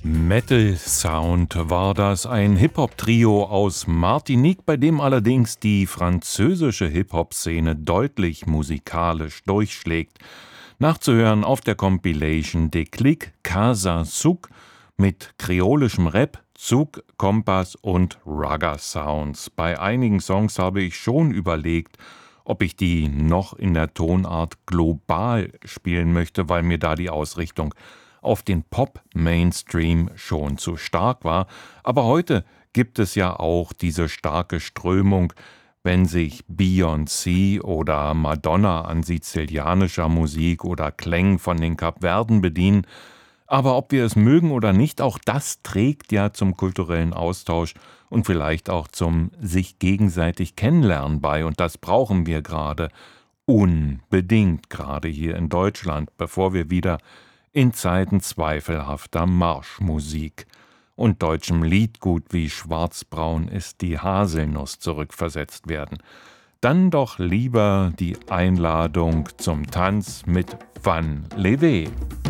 Metal Sound war das, ein Hip-Hop-Trio aus Martinique, bei dem allerdings die französische Hip-Hop-Szene deutlich musikalisch durchschlägt. Nachzuhören auf der Compilation Déclic Casa Souk mit kreolischem Rap, Zouk, Kompass und Ragga-Sounds. Bei einigen Songs habe ich schon überlegt, ob ich die noch in der Tonart global spielen möchte, weil mir da die Ausrichtung auf den Pop-Mainstream schon zu stark war. Aber heute gibt es ja auch diese starke Strömung, wenn sich Beyoncé oder Madonna an sizilianischer Musik oder Klängen von den Kapverden bedienen. Aber ob wir es mögen oder nicht, auch das trägt ja zum kulturellen Austausch und vielleicht auch zum sich gegenseitig kennenlernen bei. Und das brauchen wir gerade unbedingt, gerade hier in Deutschland, bevor wir wieder in Zeiten zweifelhafter Marschmusik und deutschem Liedgut wie Schwarzbraun ist die Haselnuss zurückversetzt werden. Dann doch lieber die Einladung zum Tanz mit Van Levé.